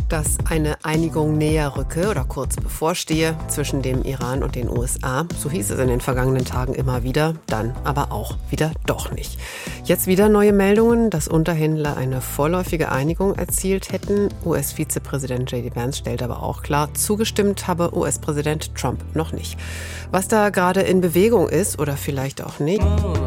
Dass eine Einigung näher rücke oder kurz bevorstehe zwischen dem Iran und den USA, so hieß es in den vergangenen Tagen immer wieder, dann aber auch wieder doch nicht. Jetzt wieder neue Meldungen, dass Unterhändler eine vorläufige Einigung erzielt hätten. US-Vizepräsident J.D. Vance stellt aber auch klar, zugestimmt habe US-Präsident Trump noch nicht. Was da gerade in Bewegung ist oder vielleicht auch nicht.